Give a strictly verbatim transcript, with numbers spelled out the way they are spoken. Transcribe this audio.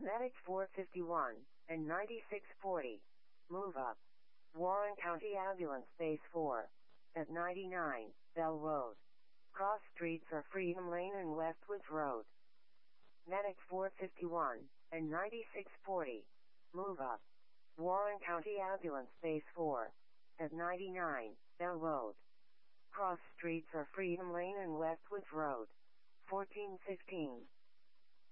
Medic four fifty-one and ninety-six forty. Move up. Warren County Ambulance Base four. At ninety-nine, Bell Road. Cross streets are Freedom Lane and Westwoods Road. Medic four fifty-one and ninety-six forty. Move up. Warren County Ambulance Base four. At ninety-nine, Bell Road. Cross streets are Freedom Lane and Westwoods Road. fourteen fifteen.